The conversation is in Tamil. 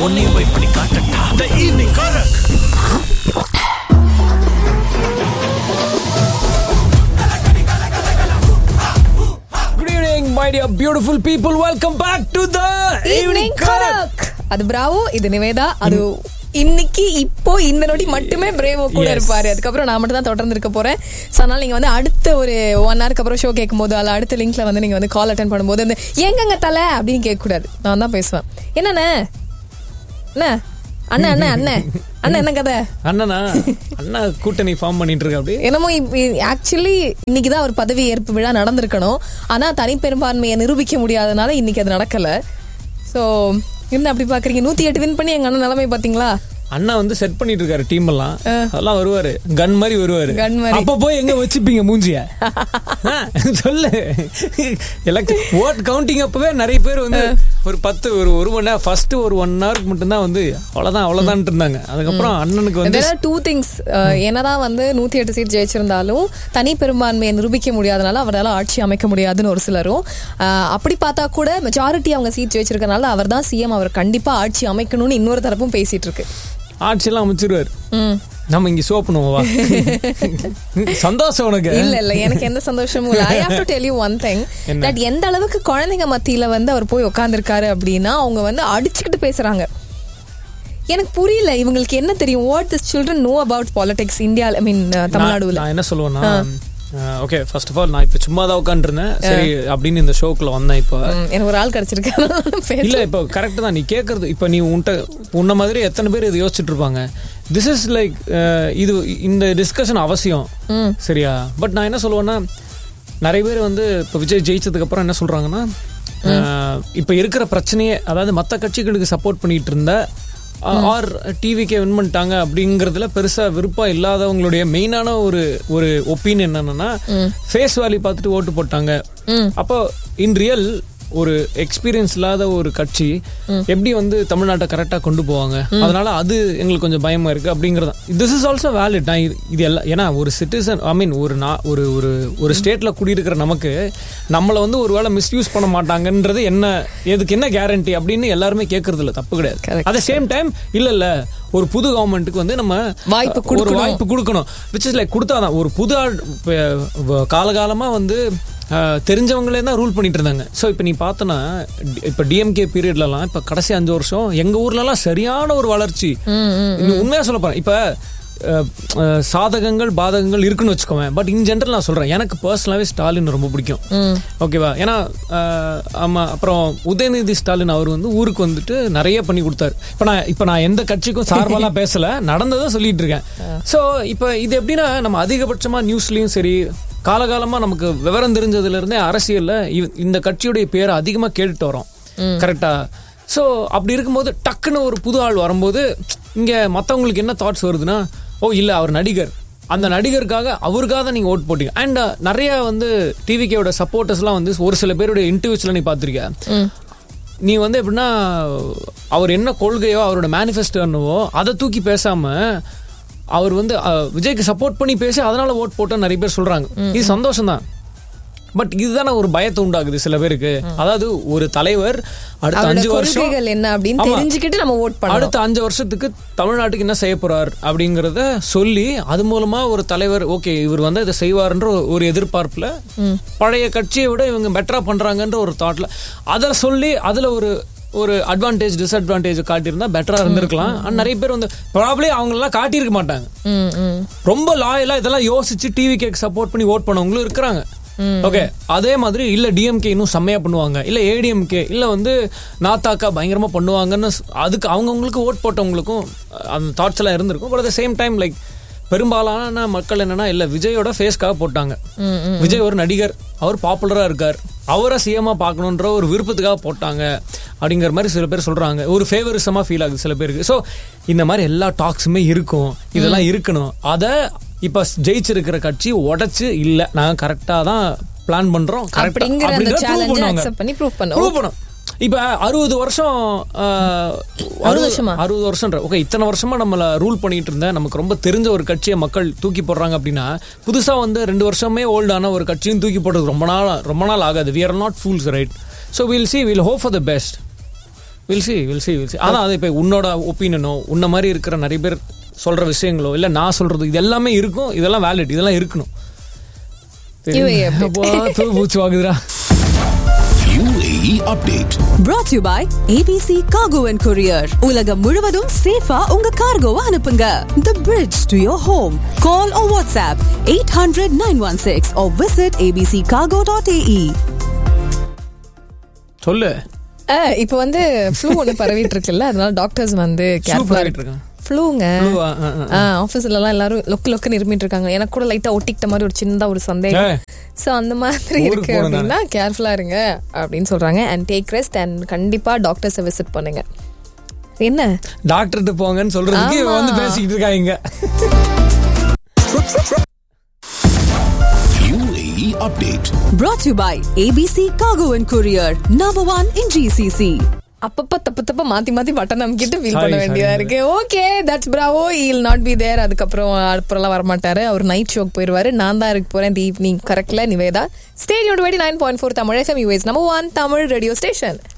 உன்னையும் போய் பண்ணி காட்டட்டா. The evening Korak. Good evening my dear beautiful people. Welcome back to the evening Korak. அது பிராவோ, இது நிவேதா. அது இன்னைக்கு இப்போ இந்த நொடி மட்டுமே பிரேவோ கூட இருப்பாரு. அதுக்கப்புறம் நான் மட்டும் தான் தொடர்ந்து இருக்க போறேன். ஸோ அதனால நீங்க வந்து அடுத்த ஒரு 1 ஹவருக்கு அப்புறம் ஷோ கேட்கும் போது அல்ல அடுத்த லிங்க்ல வந்து நீங்க வந்து கால் அட்டென்ட் பண்ணும்போது அந்த எங்கங்க தலை அப்படின்னு கேட்க கூடாது. நான் தான் பேசுவேன். என்னண்ணே என்ன அண்ணன் அண்ணன் அண்ணன் அண்ணன் என்ன கதை அண்ணனா அண்ணா கூட்டணி ஃபார்ம் பண்ணிட்டு இருக்க அப்படி என்னமோ ஆக்சுவலி இன்னைக்குதான் ஒரு பதவி ஏற்பு விழா நடந்திருக்கணும். ஆனா தனிப்பெரும்பான்மையை நிரூபிக்க முடியாதனால இன்னைக்கு அது நடக்கல. ஸோ என்ன அப்படி பாக்குறீங்க? 108 வின் பண்ணி எங்க அண்ணன் நிலைமை பாத்தீங்களா? அண்ணா வந்து செட் பண்ணிட்டு இருக்காரு டீம் எல்லாம். அதெல்லாம் வருவாரு, கன் மாதிரி வருவாரு. அப்ப போய் எங்க வச்சுப்பீங்க மூஞ்சிய சொல்லு. ஓட் கவுண்டிங் அப்பவே நிறைய பேர் வந்து ஒரு 10 ஒரு மணி நேரம் ஃபர்ஸ்ட் ஒரு 1 ஹவருக்கு மட்டும்தான் வந்து அவ்வளவுதான் இருந்தாங்க. அதுக்கப்புறம் அண்ணனுக்கு வந்து 2 things. என்னதான் வந்து 108 சீட் ஜெயிச்சிருந்தாலும் தனி பெரும்பான்மையை நிரூபிக்க முடியாதனால அவரால் ஆட்சி அமைக்க முடியாதுன்னு ஒரு சிலரும், அப்படி பார்த்தா கூட மெஜாரிட்டி அவங்க சீட் ஜெயிச்சிருக்கனால அவர் தான் சிஎம், அவர் கண்டிப்பா ஆட்சி அமைக்கணும்னு இன்னொரு தரப்பும் பேசிட்டு இருக்கு. ஆட்சியெல்லாம் அமைச்சிருவாரு. நம்ம இங்க ஷோ பண்ணுவோம். சந்தோஷம் உனக்கு? இல்ல எனக்கு எந்த சந்தோஷமும் இல்ல. I have to tell you one thing that எந்த அளவுக்கு குழந்தைங்க மத்தியில வந்து அவர் போய் உட்கார்ந்துருக்காரு அப்படின்னா அவங்க வந்து அடிச்சுக்கிட்டு பேசுறாங்க. எனக்கு புரியல இவங்களுக்கு என்ன தெரியும். What does children know about politics India? I mean தமிழ்நாடுல. நான் என்ன சொல்லுவேன்னா, ஓகே ஃபர்ஸ்ட் ஆஃப் ஆல் நான் இப்போ சும்மா தான் உட்காந்துருந்தேன் சரி அப்படின்னு இந்த ஷோக்குள்ள வந்தேன். இப்போ எனக்கு ஒரு ஆள் கிடைச்சிருக்காரு. இல்ல இப்போ கரெக்ட் தான் நீ கேட்கறது. இப்போ நீ உன்ன மாதிரி எத்தனை பேர் இது யோசிச்சுட்டு இருப்பாங்க. திஸ் இஸ் லைக் இது இந்த டிஸ்கஷன் அவசியம் சரியா? பட் நான் என்ன சொல்லுவேன்னா, நிறைய பேர் வந்து இப்போ விஜய் ஜெயிச்சதுக்கு அப்புறம் என்ன சொல்றாங்கன்னா, இப்போ இருக்கிற பிரச்சனையே அதாவது மற்ற கட்சிகளுக்கு சப்போர்ட் பண்ணிட்டு இருந்த ஆர் டிவிக்கே வின் பண்ணிட்டாங்க அப்படிங்கறதுல பெருசா விருப்பம் இல்லாதவங்களுடைய மெயினான ஒரு ஒப்பீனியன் என்னன்னா, ஃபேஸ் வேல்யூ பார்த்துட்டு ஓட்டு போட்டாங்க. அப்போ இன் ரியல் ஒரு எக்ஸ்பீரியன்ஸ் இல்லாத ஒரு கட்சி எப்படி வந்து தமிழ்நாட்டை கரெக்டா கொண்டு போவாங்க? அதனால அது எங்களுக்கு கொஞ்சம் பயமா இருக்கு அப்படிங்கறது. This is also valid. நான் இது எல்லாம் ஏன்னா ஒரு சிட்டிசன் ஐ மீன் ஒரு ஸ்டேட்ல குடியிருக்கிற நமக்கு நம்மளை வந்து ஒரு வேளை மிஸ்யூஸ் பண்ண மாட்டாங்கன்றது எதுக்கு என்ன கேரண்டி அப்படின்னு எல்லாருமே கேட்கறது இல்லை, தப்பு கிடையாது. அட் த சேம் டைம் இல்ல ஒரு புது கவர்மெண்ட்டுக்கு வந்து நம்ம வாய்ப்பு கொடுக்கணும். விச் இஸ் லைக் கொடுத்தாதான் ஒரு புது காலகாலமா வந்து தெரிஞ்சவங்களே தான் ரூல் பண்ணிட்டு இருந்தாங்க. ஸோ இப்போ நீ பார்த்தனா இப்போ டிஎம்கே பீரியட்லலாம் இப்போ கடைசி 5 வருஷம் எங்க ஊர்லலாம் சரியான ஒரு வளர்ச்சி. உண்மையா சொல்ல போறேன், இப்போ சாதகங்கள் பாதகங்கள் இருக்குன்னு வச்சுக்கோவேன். பட் இன் ஜென்ரல் நான் சொல்றேன், எனக்கு பர்சனலாவே ஸ்டாலின் ரொம்ப பிடிக்கும். ஓகேவா? ஏன்னா ஆமா, அப்புறம் உதயநிதி ஸ்டாலின் அவர் வந்து ஊருக்கு வந்துட்டு நிறைய பண்ணி கொடுத்தாரு. இப்போ நான் எந்த கட்சிக்கும் சார்பாலாம் பேசல, நடந்ததை சொல்லிட்டு இருக்கேன். ஸோ இப்போ இது எப்படின்னா, நம்ம அதிகபட்சமா நியூஸ்லயும் சரி காலகாலமா நமக்கு விவரம் தெரிஞ்சதுல இருந்தே அரசியல்ல இந்த கட்சியுடைய பேரை அதிகமா கேட்டுட்டு வரோம். கரெக்டா? ஸோ அப்படி இருக்கும்போது டக்குன்னு ஒரு புது ஆள் வரும்போது இங்க மற்றவங்களுக்கு என்ன தாட்ஸ் வருதுன்னா, ஓ இல்ல அவர் நடிகர், அந்த நடிகருக்காக அவருக்காக தான் நீங்க ஓட் போட்டீங்க. அண்ட் நிறைய வந்து டிவிகேயோட சப்போர்ட்டர்ஸ்லாம் வந்து ஒரு சில பேருடைய இன்டர்வியூஸ்ல நீ பார்த்திருக்க. நீ வந்து எப்படின்னா அவர் என்ன கொள்கையோ அவரோட மேனிஃபெஸ்டோ என்னவோ அதை தூக்கி பேசாம அவர் வந்து விஜய்க்கு சப்போர்ட் பண்ணி பேசி அதனால ஓட் போட்ட நிறைய பேர் சொல்றாங்க. இது சந்தோஷம் தான். பட் இதுதானே ஒரு பயத்தை உண்டாகுது சில பேருக்கு. அதாவது ஒரு தலைவர் அடுத்த 5 வருஷம் என்ன அப்படின்னு தெரிஞ்சுக்கிட்டு நம்ம ஓட் பண்ணணும். அடுத்த 5 வருஷத்துக்கு தமிழ்நாட்டுக்கு என்ன செய்ய போறார் அப்படிங்கறத சொல்லி அது மூலமா ஒரு தலைவர் ஓகே இவர் வந்து இதை செய்வார்ன்ற ஒரு எதிர்பார்ப்புல பழைய கட்சியை விட இவங்க பெட்டரா பண்றாங்கன்ற ஒரு தாட்ல அதை சொல்லி அதுல ஒரு அட்வான்டேஜ் டிஸ்அட்வான்டேஜ் காட்டியிருந்தா பெட்டரா இருந்திருக்கலாம். நிறைய பேர் வந்து ப்ராப்ளி அவங்களெல்லாம் காட்டியிருக்க மாட்டாங்க. ரொம்ப லாயலா இதெல்லாம் யோசிச்சு டிவிக்கு சப்போர்ட் பண்ணி ஓட் பண்ணவங்களும் இருக்கிறாங்க. ஓகே, அதே மாதிரி இல்ல டிஎம்கே இன்னும் செம்மையா பண்ணுவாங்க, இல்ல ஏடிஎம்கே இல்ல வந்து நாத்தாக்கா பயங்கரமா பண்ணுவாங்கன்னு அதுக்கு அவங்கவுங்களுக்கு ஓட் போட்டவங்களுக்கும் அந்த தாட்ஸ் எல்லாம் இருந்திருக்கும். But at the same time like பெரும்பாலான மக்கள் என்னன்னா இல்ல விஜயோட ஃபேஸ்க்காக போட்டாங்க. விஜய் ஒரு நடிகர், அவர் பாப்புலரா இருக்கார், அவரை சிஎம்மா பார்க்கணுன்ற ஒரு விருப்பத்துக்காக போட்டாங்க அப்படிங்கிற மாதிரி சில பேர் சொல்றாங்க. ஒரு ஃபேவரிசமா ஃபீல் ஆகுது சில பேருக்கு. ஸோ இந்த மாதிரி எல்லா டாக்ஸுமே இருக்கும், இதெல்லாம் இருக்கணும். அதை இப்ப ஜெயிச்சிருக்கிற கட்சி உடைச்சு இல்ல நாங்க கரெக்டா தான் பிளான் பண்றோம் இப்ப 60 வருஷம் 60 வருஷம் ஓகே, இத்தனை வருஷமா நம்மள ரூல் பண்ணிட்டு இருந்த நமக்கு ரொம்ப தெரிஞ்ச ஒரு கட்சியை மக்கள் தூக்கி போடுறாங்க அப்படின்னா புதுசா வந்து 2 வருஷமே ஓல்டான ஒரு கட்சியும் தூக்கி போடுறது ரொம்ப நாள் ஆகாது. we are not fools, right? So we'll see, we'll hope for the best. Will see அதான் அது இப்போ உன்னோட ஒப்பீனியனோ உன்ன மாதிரி இருக்கிற நிறைய பேர் சொல்ற விஷயங்களோ இல்ல நான் சொல்றது இது எல்லாமே இருக்கும். இதெல்லாம் வேலிட், இதெல்லாம் இருக்கணும். பூச்சி வாங்குதுரா. UAE update brought to you by ABC Cargo and Courier. உலகம் முழுவதும் சேஃபா உங்க கார்கோவை அனுப்புங்க. The bridge to your home. Call or WhatsApp 800-916 or visit abccargo.ae. சொல்லு. இப்போ வந்து ஃப்ளூ ஒன்று பரவிட்டு இருக்குல்ல, அதனால டாக்டர்ஸ் வந்து கேர்ஃபுல்லா இருக்காங்க. ஃப்ளூங்க ஆஃபீஸ்லலாம் எல்லாரும் லொக்குன்னு இருமிட்டு இருக்காங்க. எனக்கு கூட லைட்டா ஒட்டிக்கிட்ட மாதிரி ஒரு சின்னதா ஒரு சந்தேகம். ஸோ அந்த மாதிரி இருக்கு அப்படின்னா கேர்ஃபுல்லா இருங்க அப்படின்னு சொல்றாங்க. அண்ட் டேக் ரெஸ்ட் அண்ட் கண்டிப்பா டாக்டர்ஸை விசிட் பண்ணுங்க. என்ன டாக்டர்கிட்ட போங்கன்னு சொல்றதுக்கு வந்து பேசிக்கிட்டு இருக்காங்க. UAE update brought to you by ABC Cargo and Courier, number 1 in GCC. அப்பப்ப தப்பு மாத்தி பட்டன் நமக்கிட்டு ஃபீல் பண்ண வேண்டியதா இருக்கு. Okay, that's Bravo. Heel not be there. அப்புறம்லாம் வரமாட்டாரு. Our night ஷோக்கு போயிருவாரு. நான் தான் இருக்க போறேன் தி evening. கரெக்ட்ல Nivetha. Stadium 29.4 Tamil FM, US #1 Tamil radio station.